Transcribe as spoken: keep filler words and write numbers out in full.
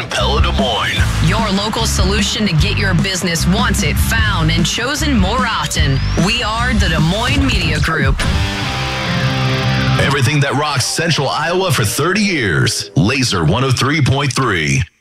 and Pella Des Moines. Your local solution to get your business wanted, found, and chosen more often. We are the Des Moines Media Group. Everything that rocks Central Iowa for thirty years. Laser one oh three point three.